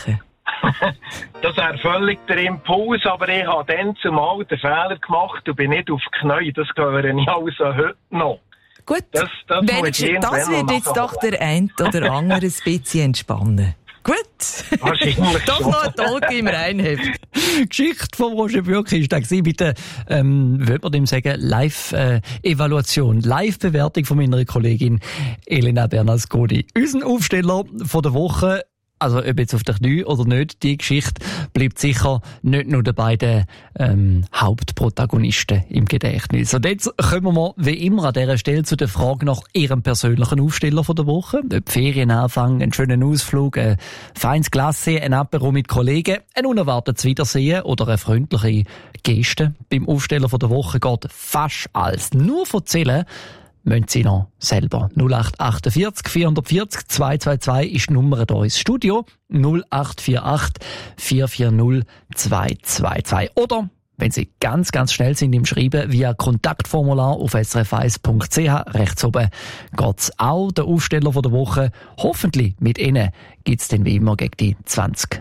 sprechen? Das wäre völlig der Impuls, aber ich habe dann zumal den Fehler gemacht und bin nicht auf die Knie. Das gehöre ich also heute noch. Gut, das wird jetzt doch der ein oder andere ein bisschen entspannen. Gut. Wahrscheinlich doch noch ein Talk im Rheinheft. Geschichte von Roger Bürki ist da gewesen, mit der, würde man dem sagen, Live-Evaluation, Live-Bewertung von meiner Kollegin Elena Bernasconi. Unser Aufsteller von der Woche, also ob jetzt auf der Knie oder nicht, die Geschichte bleibt sicher nicht nur den beiden Hauptprotagonisten im Gedächtnis. Und jetzt kommen wir wie immer an dieser Stelle zu der Frage nach ihrem persönlichen Aufsteller von der Woche. Ob Ferien anfangen, einen schönen Ausflug, ein feines Glasse, ein Apéro mit Kollegen, ein unerwartetes Wiedersehen oder eine freundliche Geste. Beim Aufsteller von der Woche geht fast alles. Nur erzählen müssen Sie noch selber. 0848 440 222 ist die Nummer hier ins Studio. 0848 440 222. Oder, wenn Sie ganz, ganz schnell sind im Schreiben, via Kontaktformular auf srf1.ch. Rechts oben geht's auch. Der Aufsteller von der Woche. Hoffentlich mit Ihnen gibt's dann wie immer gegen die 20